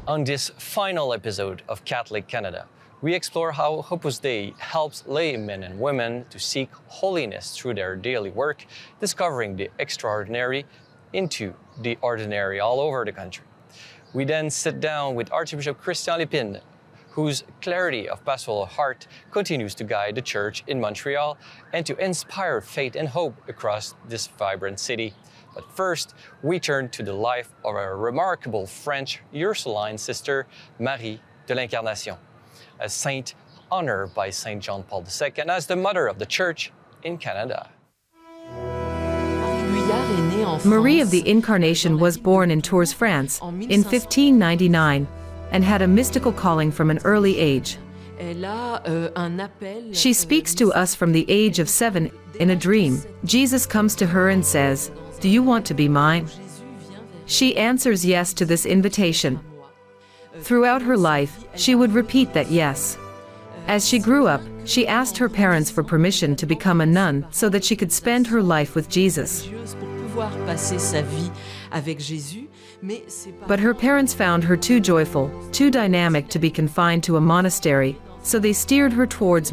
On this final episode of Catholic Canada, we explore how Opus Dei helps laymen and women to seek holiness through their daily work, discovering the extraordinary into the ordinary all over the country. We then sit down with Archbishop Christian Lépine, whose clarity of pastoral heart continues to guide the Church in Montreal and to inspire faith and hope across this vibrant city. But first, we turn to the life of a remarkable French Ursuline sister, Marie de l'Incarnation, a saint honored by St. John Paul II as the mother of the Church in Canada. Marie of the Incarnation was born in Tours, France, in 1599, and had a mystical calling from an early age. She speaks to us from the age of 7 in a dream. Jesus comes to her and says, "Do you want to be mine?" She answers yes to this invitation. Throughout her life, she would repeat that yes. As she grew up, she asked her parents for permission to become a nun so that she could spend her life with Jesus. But her parents found her too joyful, too dynamic to be confined to a monastery, so they steered her towards